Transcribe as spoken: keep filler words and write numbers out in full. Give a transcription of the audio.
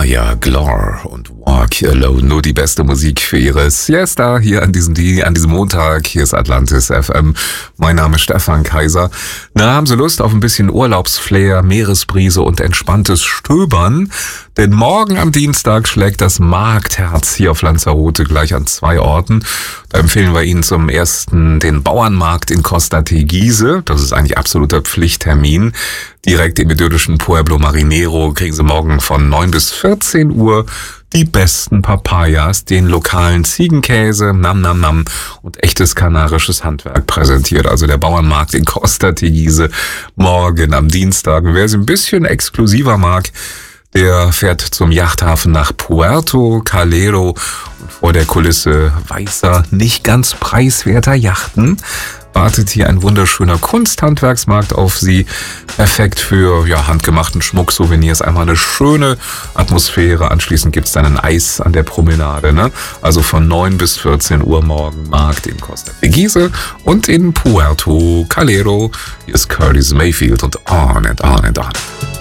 Maya Glore und Walk Alone, nur die beste Musik für ihre Siesta hier an diesem, an diesem Montag. Hier ist Atlantis F M. Mein Name ist Stefan Kaiser. Na, haben Sie Lust auf ein bisschen Urlaubsflair, Meeresbrise und entspanntes Stöbern? Denn morgen am Dienstag schlägt das Marktherz hier auf Lanzarote gleich an zwei Orten. Da empfehlen wir Ihnen zum ersten den Bauernmarkt in Costa Teguise. Das ist eigentlich absoluter Pflichttermin. Direkt im idyllischen Pueblo Marinero kriegen Sie morgen von neun bis vierzehn Uhr die besten Papayas, den lokalen Ziegenkäse, Nam Nam Nam und echtes kanarisches Handwerk präsentiert. Also der Bauernmarkt in Costa Teguise morgen am Dienstag. Wer es ein bisschen exklusiver mag, der fährt zum Yachthafen nach Puerto Calero und vor der Kulisse weißer, nicht ganz preiswerter Yachten wartet hier ein wunderschöner Kunsthandwerksmarkt auf Sie. Perfekt für ja, handgemachten Schmuck, Souvenirs, einmal eine schöne Atmosphäre. Anschließend gibt's dann ein Eis an der Promenade. Ne? Also von neun bis vierzehn Uhr morgen Markt in Costa Teguise und in Puerto Calero. Hier ist Curtis Mayfield und On and On and On.